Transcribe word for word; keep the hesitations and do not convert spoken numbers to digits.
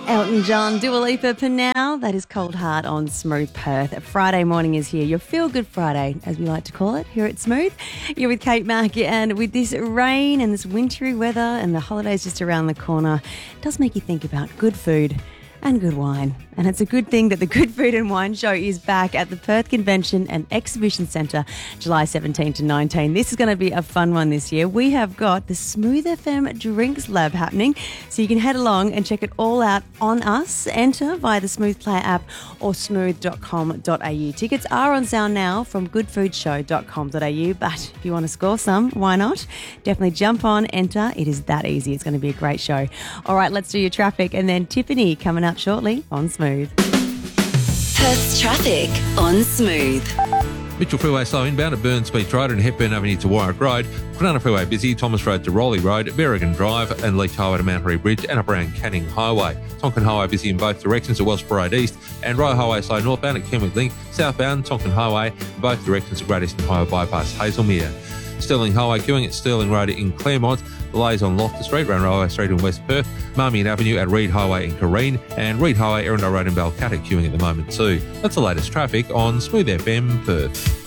Elton John, Dua Lipa for now. That is Cold Heart on Smooth Perth. Friday morning is here. Your feel-good Friday, as we like to call it here at Smooth. You're with Kate Mack, and with this rain and this wintry weather and the holidays just around the corner, it does make you think about good food and good wine. And it's a good thing that the Good Food and Wine Show is back at the Perth Convention and Exhibition Centre, July seventeenth to nineteenth. This is going to be a fun one this year. We have got the Smooth F M Drinks Lab happening, so you can head along and check it all out on us. Enter via the Smooth Player app or smooth dot com dot a u. Tickets are on sale now from good food show dot com dot a u, but if you want to score some, why not? Definitely jump on, enter. It is that easy. It's going to be a great show. All right, let's do your traffic, and then Tiffany coming up shortly on Smooth. Perth's traffic on Smooth. Mitchell Freeway slow inbound at Burn Speed Road and Hepburn Avenue to Warwick Road. Kwinana Freeway busy, Thomas Road to Rowley Road, Berrigan Drive and Leach Highway to Mount Harry Bridge and up around Canning Highway. Tonkin Highway busy in both directions at Wellsborough Road East and Royal Highway slow northbound at Kenwick Link, southbound Tonkin Highway in both directions at Great Eastern Highway bypass Hazelmere. Sterling Highway queuing at Sterling Road in Claremont, delays on Loftus Street, round Railway Street in West Perth, Marmion Avenue at Reed Highway in Careen, and Reed Highway, Erindale Road in Balcatta queuing at the moment too. That's the latest traffic on Smooth F M Perth.